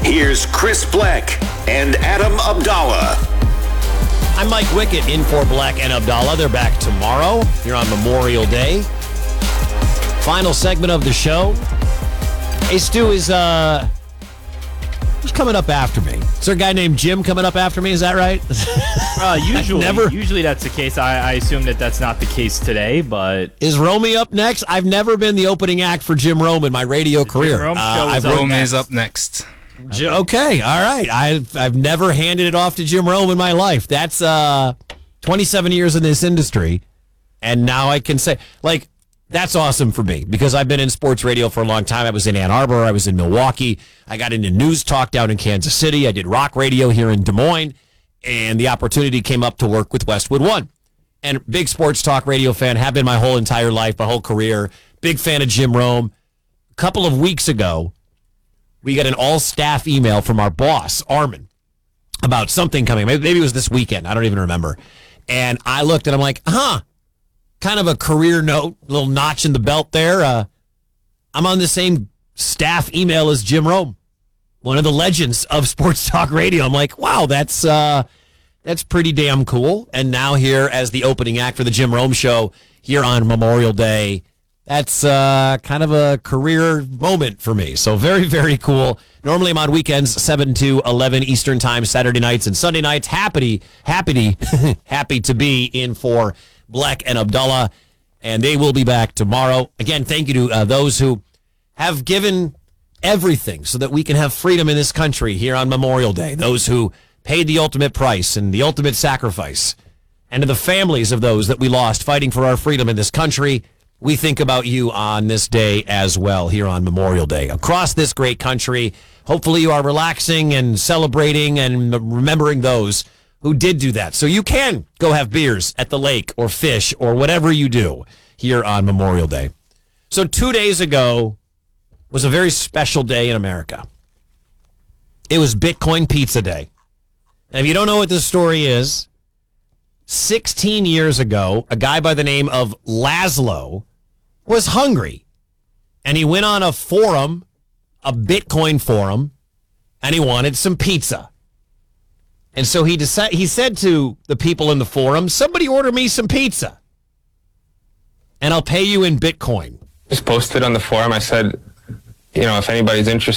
Here's Chris Black and Adam Abdallah. I'm Mike Wickett in for Black and Abdallah. They're back tomorrow here on Memorial Day. Final segment of the show. Hey, Stu, who's coming up after me? Is there a guy named Jim coming up after me? Is that right? Usually that's the case. I assume that's not the case today, but... Is Romy up next? I've never been the opening act for Jim Rome in my radio career. Rome is up next. Okay, all right. I've never handed it off to Jim Rome in my life. That's 27 years in this industry, and now I can say, that's awesome for me because I've been in sports radio for a long time. I was in Ann Arbor. I was in Milwaukee. I got into news talk down in Kansas City. I did rock radio here in Des Moines, and the opportunity came up to work with Westwood One. And big sports talk radio fan, have been my whole entire life, my whole career. Big fan of Jim Rome. A couple of weeks ago, we got an all-staff email from our boss, Armin, about something coming. Maybe it was this weekend. I don't even remember. And I looked and I'm like, kind of a career note, little notch in the belt there. I'm on the same staff email as Jim Rome, one of the legends of sports talk radio. I'm like, wow, that's pretty damn cool. And now here as the opening act for the Jim Rome Show here on Memorial Day, that's kind of a career moment for me. So very, very cool. Normally I'm on weekends, 7 to 11 Eastern time, Saturday nights and Sunday nights. Happy to be in for Black and Abdallah, and they will be back tomorrow. Again, thank you to those who have given everything so that we can have freedom in this country here on Memorial Day. Those who paid the ultimate price and the ultimate sacrifice. And to the families of those that we lost fighting for our freedom in this country, we think about you on this day as well here on Memorial Day. Across this great country, hopefully you are relaxing and celebrating and remembering those who did do that. So you can go have beers at the lake or fish or whatever you do here on Memorial Day. So 2 days ago was a very special day in America. It was Bitcoin Pizza Day. And if you don't know what this story is, 16 years ago, a guy by the name of Laszlo was hungry. And he went on a forum, a Bitcoin forum, and he wanted some pizza. And so he said to the people in the forum, somebody order me some pizza, and I'll pay you in Bitcoin. Just posted on the forum. I said, if anybody's interested.